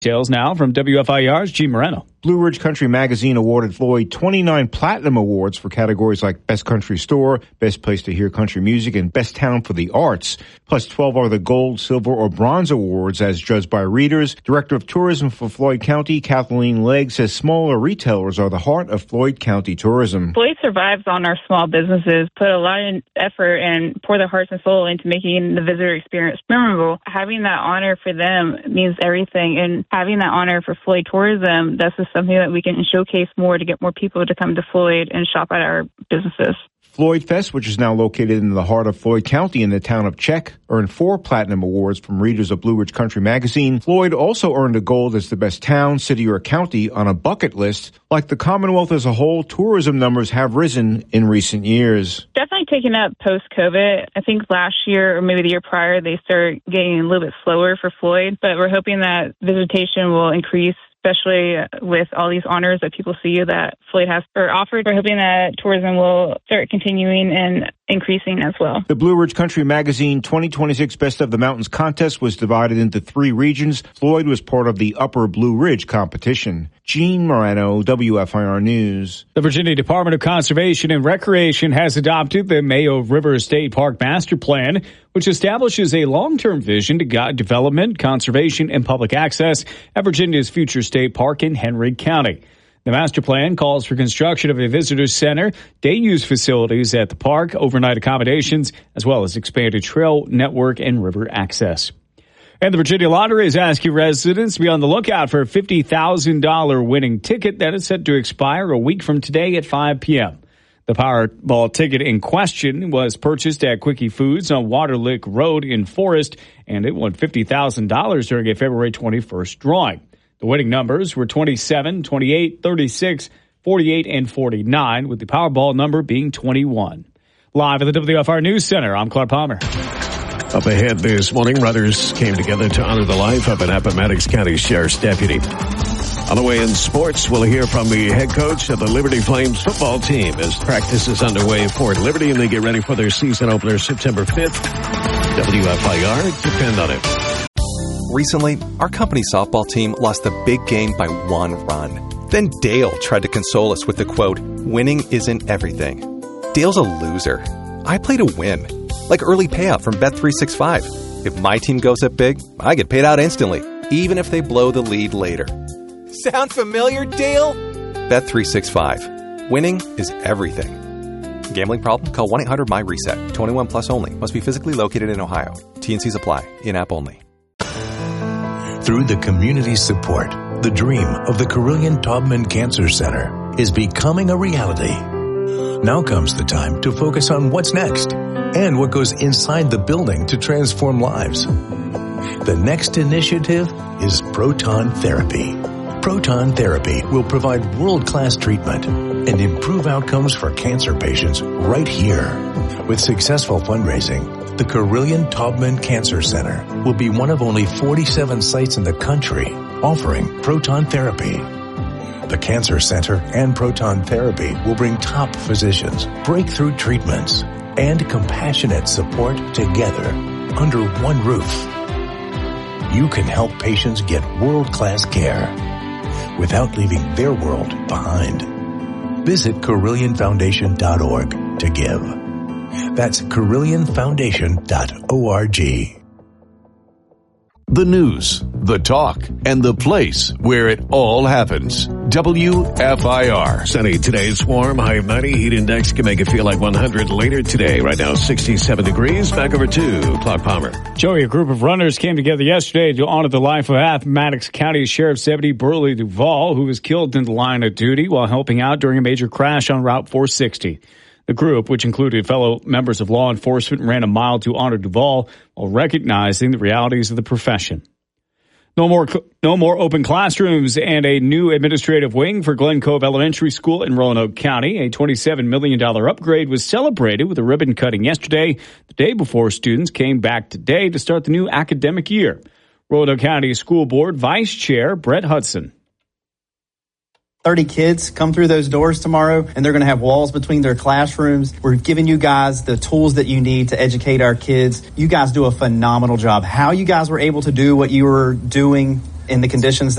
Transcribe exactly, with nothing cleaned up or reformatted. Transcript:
Details now from W F I R's Gene Moreno. Blue Ridge Country Magazine awarded Floyd twenty-nine Platinum Awards for categories like Best Country Store, Best Place to Hear Country Music, and Best Town for the Arts. Plus twelve are the Gold, Silver, or Bronze Awards as judged by readers. Director of Tourism for Floyd County, Kathleen Legg, says smaller retailers are the heart of Floyd County tourism. Floyd survives on our small businesses, put a lot of effort and pour their hearts and soul into making the visitor experience memorable. Having that honor for them means everything, and having that honor for Floyd Tourism, that's just something that we can showcase more to get more people to come to Floyd and shop at our businesses. Floyd Fest, which is now located in the heart of Floyd County in the town of Czech, earned four Platinum Awards from readers of Blue Ridge Country Magazine. Floyd also earned a gold as the best town, city, or county on a bucket list. Like the Commonwealth as a whole, tourism numbers have risen in recent years. Definitely taken up post-COVID. I think last year or maybe the year prior, they started getting a little bit slower for Floyd, but we're hoping that visitation will increase, especially with all these honors that people see that Floyd has or offered. We're hoping that tourism will start continuing and increasing as well. The Blue Ridge Country Magazine twenty twenty-six Best of the Mountains contest was divided into three regions. Floyd was part of the Upper Blue Ridge competition. Gene Moreno, W F I R News. The Virginia Department of Conservation and Recreation has adopted the Mayo River State Park Master Plan, which establishes a long-term vision to guide development, conservation, and public access at Virginia's future state park in Henry County. The master plan calls for construction of a visitor center, day-use facilities at the park, overnight accommodations, as well as expanded trail network and river access. And the Virginia Lottery is asking residents to be on the lookout for a fifty thousand dollars winning ticket that is set to expire a week from today at five p.m. The Powerball ticket in question was purchased at Quickie Foods on Waterlick Road in Forest, and it won fifty thousand dollars during a February twenty-first drawing. The winning numbers were twenty-seven, twenty-eight, thirty-six, forty-eight, and forty-nine, with the Powerball number being twenty-one. Live at the W F I R News Center, I'm Clark Palmer. Up ahead this morning, runners came together to honor the life of an Appomattox County Sheriff's deputy. On the way in sports, we'll hear from the head coach of the Liberty Flames football team as practice is underway for Liberty and they get ready for their season opener September fifth. W F I R, depend on it. Recently, our company softball team lost the big game by one run. Then Dale tried to console us with the quote, "Winning isn't everything." Dale's a loser. I play to win. Like early payout from Bet three sixty-five. If my team goes up big, I get paid out instantly, even if they blow the lead later. Sound familiar, Dale? Bet three sixty-five. Winning is everything. Gambling problem? Call one eight hundred M Y reset. twenty-one plus only. Must be physically located in Ohio. T and C's apply. In-app only. Through the community's support, the dream of the Carilion Taubman Cancer Center is becoming a reality. Now comes the time to focus on what's next and what goes inside the building to transform lives. The next initiative is proton therapy. Proton therapy will provide world-class treatment and improve outcomes for cancer patients right here. With successful fundraising, the Carilion Taubman Cancer Center will be one of only forty-seven sites in the country offering proton therapy. The Cancer Center and proton therapy will bring top physicians, breakthrough treatments, and compassionate support together under one roof. You can help patients get world-class care without leaving their world behind. Visit Carilion Foundation dot org to give. That's Carilion Foundation dot org. The news, the talk, and the place where it all happens. W F I R. Sunny today. It's warm. High of ninety. Heat index can make it feel like one hundred later today. Right now, sixty-seven degrees. Back over to Clark Palmer. Joey, a group of runners came together yesterday to honor the life of Appomattox County Sheriff's Deputy Burley Duvall, who was killed in the line of duty while helping out during a major crash on Route four sixty. The group, which included fellow members of law enforcement, ran a mile to honor Duvall while recognizing the realities of the profession. No more, no more open classrooms and a new administrative wing for Glen Cove Elementary School in Roanoke County. A twenty-seven million dollars upgrade was celebrated with a ribbon cutting yesterday, the day before students came back today to start the new academic year. Roanoke County School Board Vice Chair Brett Hudson. thirty kids come through those doors tomorrow, and they're going to have walls between their classrooms. We're giving you guys the tools that you need to educate our kids. You guys do a phenomenal job. How you guys were able to do what you were doing in the conditions